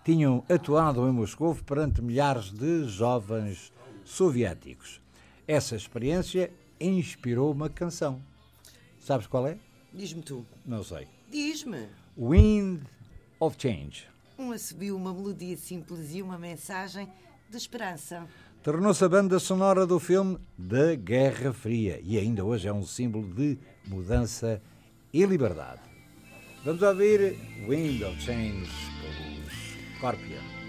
tinham atuado em Moscou perante milhares de jovens soviéticos. Essa experiência inspirou uma canção. Sabes qual é? Diz-me tu. Não sei. Diz-me. Wind of Change. Um assobio, uma melodia simples e uma mensagem de esperança. Tornou-se a banda sonora do filme da Guerra Fria e ainda hoje é um símbolo de mudança e liberdade. Vamos ouvir Wind of Change pelos Scorpions.